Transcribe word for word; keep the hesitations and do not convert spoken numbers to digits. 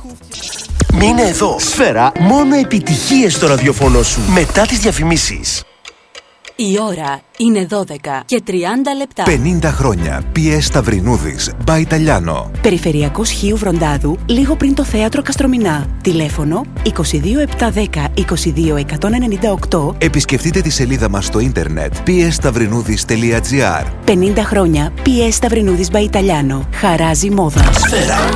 Μείνε εδώ. Σφαίρα, μόνο επιτυχίες στο ραδιοφωνό σου. Μετά τις διαφημίσεις. Η ώρα είναι δώδεκα και τριάντα λεπτά. πενήντα χρόνια. πι ες Σταυρινούδης, By Italiano. Περιφερειακός Χίου Βροντάδου, λίγο πριν το θέατρο Καστρομηνά. Τηλέφωνο είκοσι δύο επτακόσια δέκα είκοσι δύο εκατόν ενενήντα οκτώ. Επισκεφτείτε τη σελίδα μας στο ίντερνετ πι ες σταυρινούδης τελεία τζι άρ. πενήντα χρόνια πι ες Σταυρινούδης By Italiano. Χαράζει μόδα. Σφαίρα.